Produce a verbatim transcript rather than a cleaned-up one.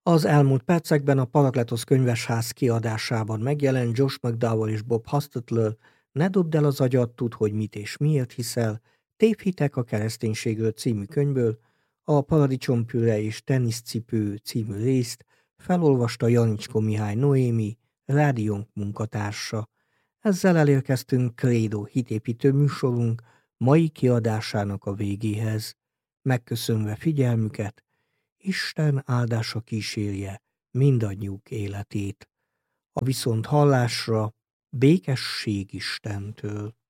Az elmúlt percekben a Parakletosz Könyvesház kiadásában megjelent Josh McDowell és Bob Hostetler Ne dobd el az agyad, tudd, hogy mit és miért hiszel, Tévhitek a kereszténységről című könyvből, a Paradicsompüre és Teniszcipő című részt felolvasta Janicskó Mihály Noémi, rádiónk munkatársa. Ezzel elérkeztünk Credo hitépítő műsorunk mai kiadásának a végéhez. Megköszönve figyelmüket, Isten áldása kísérje mindannyiuk életét. A viszont hallásra békesség Istentől.